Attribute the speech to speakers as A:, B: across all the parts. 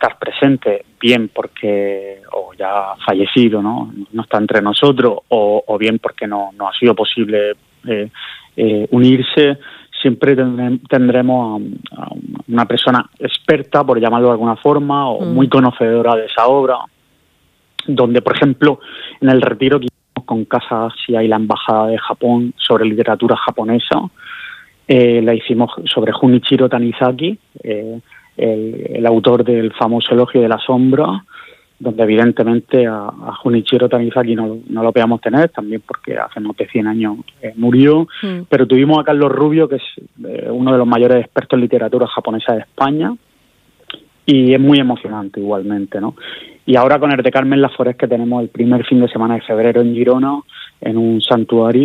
A: estar presente, bien porque o ya ha fallecido, no está entre nosotros, o bien porque no ha sido posible unirse, siempre tendremos a una persona experta, por llamarlo de alguna forma, o muy conocedora de esa obra, donde, por ejemplo, en el retiro que hicimos con Casa Asia y la Embajada de Japón sobre literatura japonesa, la hicimos sobre Junichiro Tanizaki, el autor del famoso Elogio de la Sombra, donde evidentemente a Junichiro Tanizaki no lo podíamos tener, también porque hace más de 100 años murió, pero tuvimos a Carlos Rubio, que es uno de los mayores expertos en literatura japonesa de España, y es muy emocionante igualmente, ¿no? Y ahora con el de Carmen Laforés, que tenemos el primer fin de semana de febrero en Girona, en un santuario,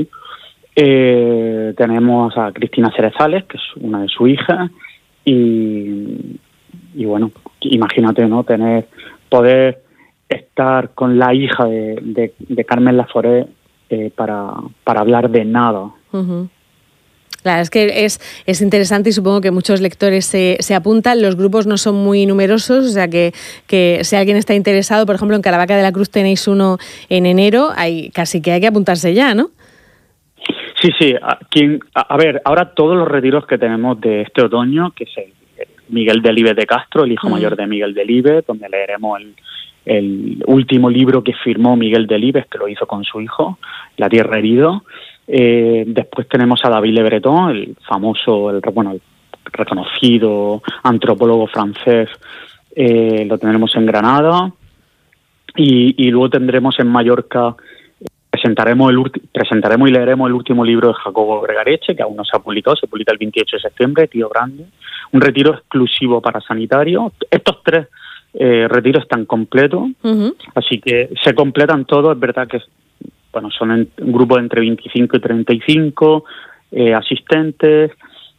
A: tenemos a Cristina Cerezales, que es una de sus hijas, y bueno, imagínate, ¿no? Poder estar con la hija de Carmen Laforés para hablar de nada.
B: Uh-huh. Claro, es que es interesante y supongo que muchos lectores se apuntan. Los grupos no son muy numerosos, o sea que si alguien está interesado, por ejemplo, en Caravaca de la Cruz tenéis uno en enero, casi que hay que apuntarse ya, ¿no?
A: Sí. A ver, ahora todos los retiros que tenemos de este otoño, que es Miguel Delibes de Castro, el hijo mayor de Miguel Delibes, donde leeremos el último libro que firmó Miguel Delibes, que lo hizo con su hijo, La Tierra Herido. Después tenemos a David Le Breton, el famoso, el reconocido antropólogo francés, lo tendremos en Granada, y luego tendremos en Mallorca, presentaremos y leeremos el último libro de Jacobo Gregareche, que aún no se ha publicado, se publica el 28 de septiembre, Tío Grande, un retiro exclusivo para sanitarios. Estos 3 retiros están completos, así que se completan todos. Es verdad que son un grupo de entre 25 y 35 asistentes,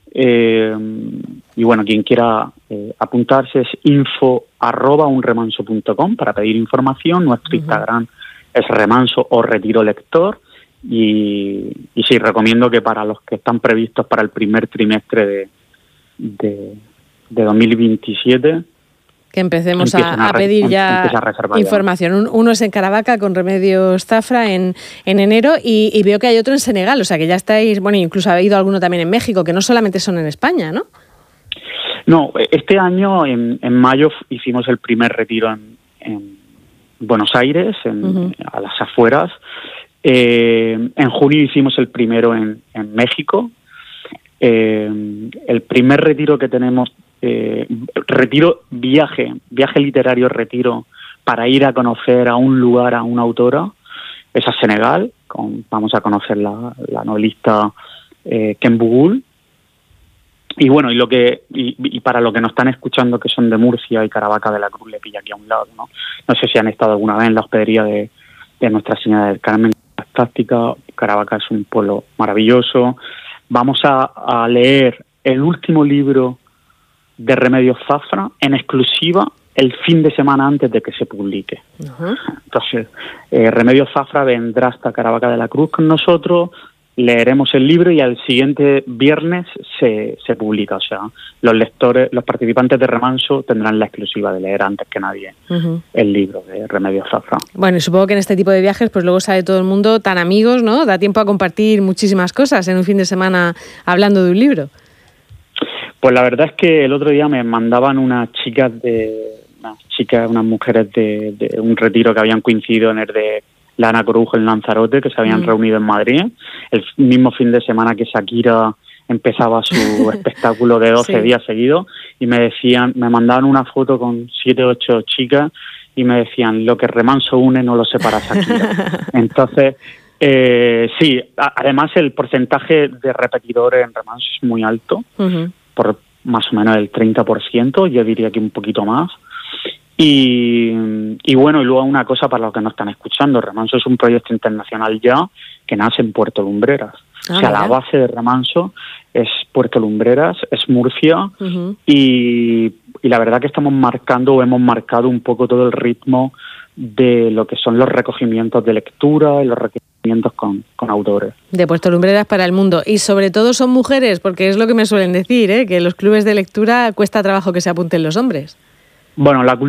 A: y bueno, quien quiera apuntarse es info@unremanso.com para pedir información. Nuestro Instagram es remanso o retiro lector, y sí, recomiendo que para los que están previstos para el primer trimestre de 2027
B: que empecemos a pedir ya información. Uno es en Caravaca con Remedios Zafra en enero, y veo que hay otro en Senegal, o sea que ya estáis, bueno, incluso ha habido alguno también en México, que no solamente son en España, ¿no?
A: No, este año en mayo hicimos el primer retiro en Buenos Aires, a las afueras. En junio hicimos el primero en México. El primer retiro que tenemos, viaje literario, retiro para ir a conocer a un lugar, a una autora, es a Senegal. Vamos a conocer la novelista Ken Bugul. Y bueno, y para los que nos están escuchando, que son de Murcia y Caravaca de la Cruz le pilla aquí a un lado, ¿no? No sé si han estado alguna vez en la hospedería de Nuestra Señora del Carmen, fantástica. Caravaca es un pueblo maravilloso. Vamos a leer el último libro de Remedios Zafra en exclusiva el fin de semana antes de que se publique. Entonces, Remedios Zafra vendrá hasta Caravaca de la Cruz con nosotros, leeremos el libro y al siguiente viernes se publica. O sea, los participantes de Remanso tendrán la exclusiva de leer antes que nadie el libro de Remedios Zafra.
B: Bueno, y supongo que en este tipo de viajes pues luego sale todo el mundo tan amigos, ¿no? Da tiempo a compartir muchísimas cosas en un fin de semana hablando de un libro.
A: Pues la verdad es que el otro día me mandaban unas mujeres de un retiro que habían coincidido en el de la Ana Corujo en Lanzarote, que se habían reunido en Madrid, el mismo fin de semana que Shakira empezaba su espectáculo de 12 días seguidos, y me mandaban una foto con 7 o 8 chicas, y me decían, lo que Remanso une no lo separa Shakira. Entonces, sí, además el porcentaje de repetidores en Remanso es muy alto, por más o menos el 30%, yo diría que un poquito más. Y bueno, y luego una cosa para los que no están escuchando, Remanso es un proyecto internacional ya que nace en Puerto Lumbreras. O sea, la base de Remanso es Puerto Lumbreras, es Murcia, y la verdad que hemos marcado un poco todo el ritmo de lo que son los recogimientos de lectura y los recogimientos con autores.
B: De Puerto Lumbreras para el mundo. Y sobre todo son mujeres, porque es lo que me suelen decir, que en los clubes de lectura cuesta trabajo que se apunten los hombres.
A: Bueno, la